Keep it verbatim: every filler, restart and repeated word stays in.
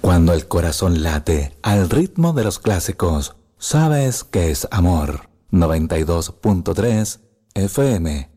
Cuando el corazón late al ritmo de los clásicos, sabes que es amor. noventa y dos punto tres F M